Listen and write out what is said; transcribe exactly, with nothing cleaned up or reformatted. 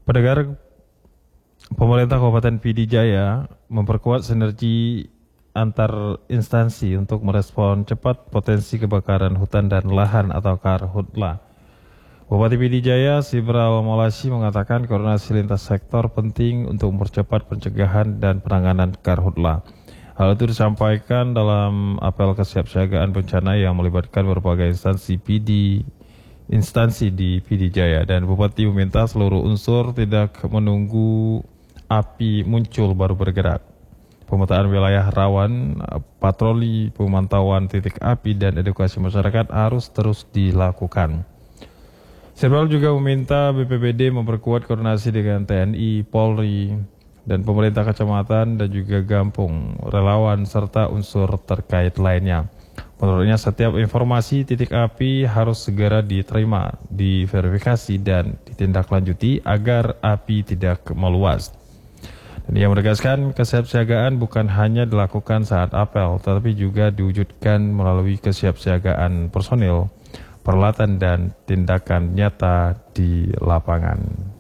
Pendengar, pemerintah Kabupaten P D Jaya memperkuat sinergi antar instansi untuk merespon cepat potensi kebakaran hutan dan lahan atau karhutla. Bupati P D Jaya Sibral Molashi mengatakan koordinasi lintas sektor penting untuk mempercepat pencegahan dan penanganan karhutla. Hal itu disampaikan dalam apel kesiapsiagaan bencana yang melibatkan berbagai instansi P D instansi di P D Jaya, dan Bupati meminta seluruh unsur tidak menunggu api muncul baru bergerak. Pemetaan wilayah rawan, patroli, pemantauan titik api, dan edukasi masyarakat harus terus dilakukan. Sibral juga meminta B P B D memperkuat koordinasi dengan T N I, Polri, dan pemerintah kecamatan dan juga Gampung, relawan, serta unsur terkait lainnya. Menurutnya setiap informasi titik api harus segera diterima, diverifikasi, dan ditindaklanjuti agar api tidak meluas. Dan ia menegaskan kesiapsiagaan bukan hanya dilakukan saat apel, tetapi juga diwujudkan melalui kesiapsiagaan personil, peralatan, dan tindakan nyata di lapangan.